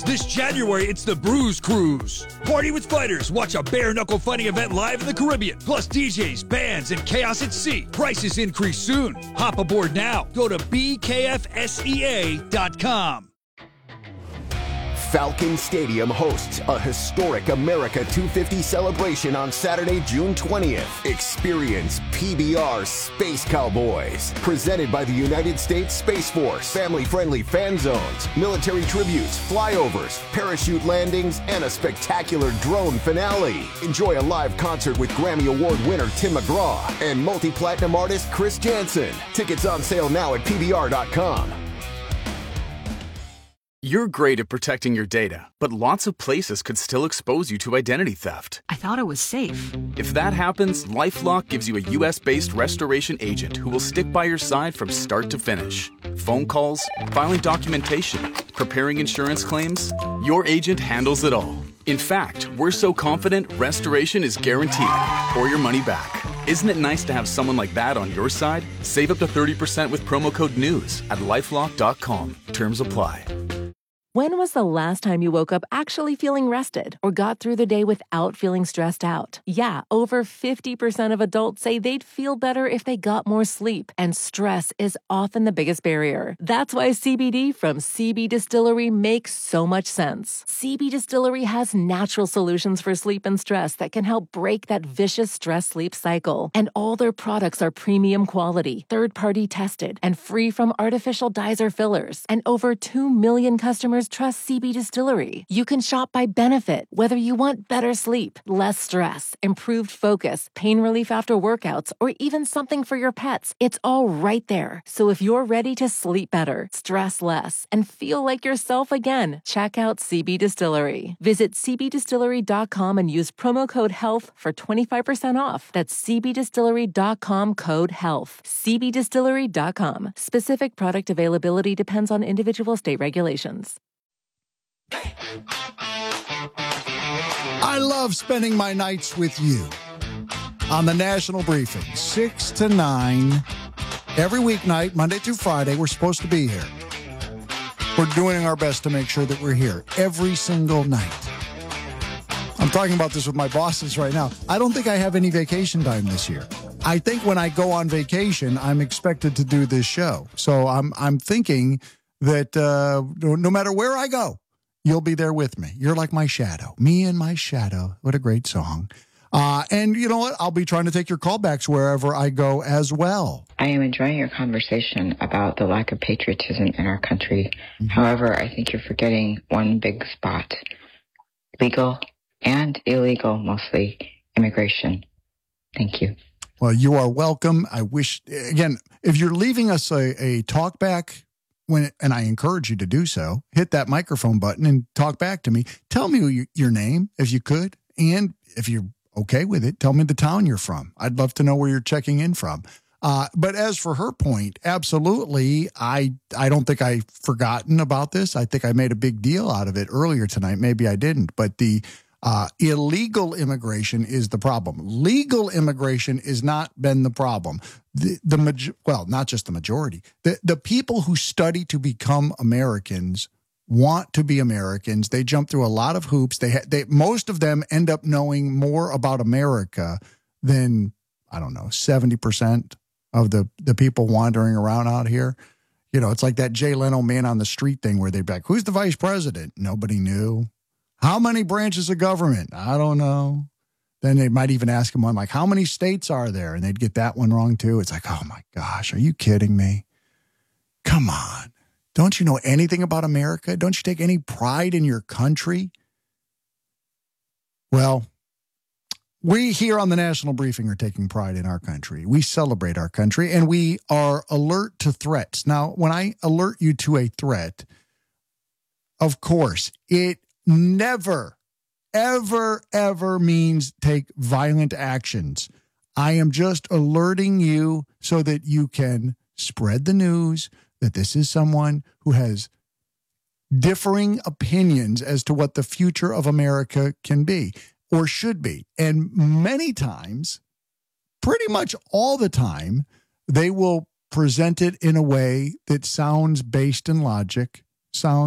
This January, it's the Bruise Cruise. Party with fighters. Watch a bare-knuckle fighting event live in the Caribbean. Plus DJs, bands, and chaos at sea. Prices increase soon. Hop aboard now. Go to bkfsea.com. Falcon Stadium hosts a historic America 250 celebration on Saturday, June 20th. Experience PBR Space Cowboys, presented by the United States Space Force. Family-friendly fan zones, military tributes, flyovers, parachute landings, and a spectacular drone finale. Enjoy a live concert with Grammy Award winner Tim McGraw and multi-platinum artist Chris Jansen. Tickets on sale now at PBR.com. You're great at protecting your data, but lots of places could still expose you to identity theft. I thought it was safe. If that happens, LifeLock gives you a U.S.-based restoration agent who will stick by your side from start to finish. Phone calls, filing documentation, preparing insurance claims, your agent handles it all. In fact, we're so confident restoration is guaranteed or your money back. Isn't it nice to have someone like that on your side? Save up to 30% with promo code NEWS at LifeLock.com. Terms apply. When was the last time you woke up actually feeling rested or got through the day without feeling stressed out? Yeah, over 50% of adults say they'd feel better if they got more sleep, and stress is often the biggest barrier. That's why CBD from CB Distillery makes so much sense. CB Distillery has natural solutions for sleep and stress that can help break that vicious stress-sleep cycle. And all their products are premium quality, third-party tested, and free from artificial dyes or fillers. And over 2 million customers trust CB Distillery. You can shop by benefit, whether you want better sleep, less stress, improved focus, pain relief after workouts, or even something for your pets. It's all right there. So if you're ready to sleep better, stress less, and feel like yourself again, check out CB Distillery. Visit cbdistillery.com and use promo code HEALTH for 25% off. That's cbdistillery.com code HEALTH. cbdistillery.com. Specific product availability depends on individual state regulations. I love spending my nights with you on the National Briefing, 6 to 9, every weeknight, Monday through Friday. We're supposed to be here. We're doing our best to make sure that we're here every single night. I'm talking about this with my bosses right now. I don't think I have any vacation time this year. I think when I go on vacation, I'm expected to do this show. So I'm thinking that no matter where I go, you'll be there with me. You're like my shadow. Me and my shadow. What a great song. And you know what? I'll be trying to take your callbacks wherever I go as well. I am enjoying your conversation about the lack of patriotism in our country. Mm-hmm. However, I think you're forgetting one big spot. Legal and illegal, mostly, immigration. Thank you. Well, you are welcome. I wish, again, if you're leaving us a talk back, and I encourage you to do so, hit that microphone button and talk back to me. Tell me your name, if you could, and if you're okay with it, tell me the town you're from. I'd love to know where you're checking in from. But as for her point, absolutely, I don't think I've forgotten about this. I think I made a big deal out of it earlier tonight. Maybe I didn't, but the illegal immigration is the problem. Legal immigration has not been the problem. Well, not just the majority. The people who study to become Americans want to be Americans. They jump through a lot of hoops. Most of them end up knowing more about America than, I don't know, 70% of the people wandering around out here. You know, it's like that Jay Leno Man on the Street thing where they'd be like, who's the vice president? Nobody knew. How many branches of government? I don't know. Then they might even ask him one like, how many states are there? And they'd get that one wrong too. It's like, oh my gosh, are you kidding me? Come on. Don't you know anything about America? Don't you take any pride in your country? Well, we here on the National Briefing are taking pride in our country. We celebrate our country, and we are alert to threats. Now, when I alert you to a threat, of course, it never, ever, ever means take violent actions. I am just alerting you so that you can spread the news that this is someone who has differing opinions as to what the future of America can be or should be. And many times, pretty much all the time, they will present it in a way that sounds based in logic, sounds